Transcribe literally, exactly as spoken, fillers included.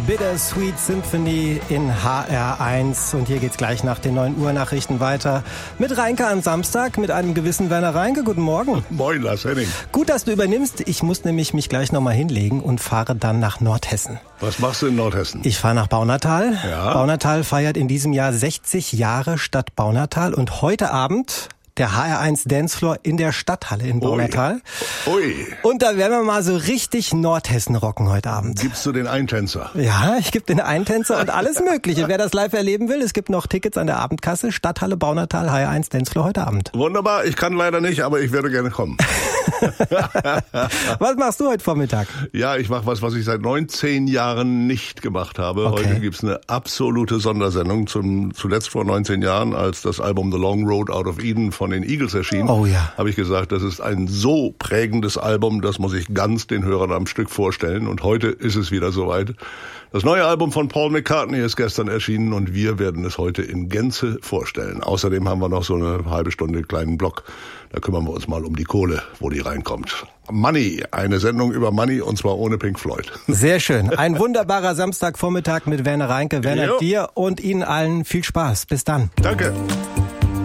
Bittersweet Symphony in H R eins. Und hier geht's gleich nach den neun Uhr Nachrichten weiter mit Reinke am Samstag, mit einem gewissen Werner Reinke. Guten Morgen. Moin, Lars Henning. Gut, dass du übernimmst. Ich muss nämlich mich gleich nochmal hinlegen und fahre dann nach Nordhessen. Was machst du in Nordhessen? Ich fahre nach Baunatal. Ja. Baunatal feiert in diesem Jahr sechzig Jahre Stadt Baunatal. Und heute Abend der H R eins Dancefloor in der Stadthalle in Baunatal. Ui. Ui. Und da werden wir mal so richtig Nordhessen rocken heute Abend. Gibst du den Eintänzer? Ja, ich gebe den Eintänzer und alles Mögliche. Wer das live erleben will, es gibt noch Tickets an der Abendkasse. Stadthalle Baunatal, H R eins Dancefloor heute Abend. Wunderbar, ich kann leider nicht, aber ich würde gerne kommen. Was machst du heute Vormittag? Ja, ich mache was, was ich seit neunzehn Jahren nicht gemacht habe. Okay. Heute gibt's eine absolute Sondersendung. Zum, zuletzt vor neunzehn Jahren, als das Album The Long Road Out of Eden von den Eagles erschien, Oh ja. habe ich gesagt, das ist ein so prägendes Album, das muss ich ganz den Hörern am Stück vorstellen. Und heute ist es wieder soweit. Das neue Album von Paul McCartney ist gestern erschienen und wir werden es heute in Gänze vorstellen. Außerdem haben wir noch so eine halbe Stunde kleinen Block. Da kümmern wir uns mal um die Kohle, wo die reinkommt. Money, eine Sendung über Money und zwar ohne Pink Floyd. Sehr schön. Ein wunderbarer Samstagvormittag mit Werner Reinke. Werner, Jo. dir und Ihnen allen viel Spaß. Bis dann. Danke.